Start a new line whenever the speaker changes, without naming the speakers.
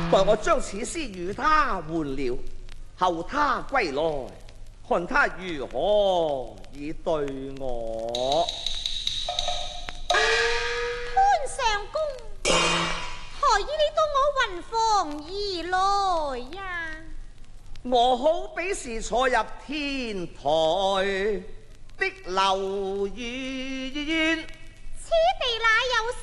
待我將此詩與他換了，後他歸來，看他如何以對我。
潘相公，何以你到我雲房而來呀？
我好比是坐入天台的樓院，
此地哪有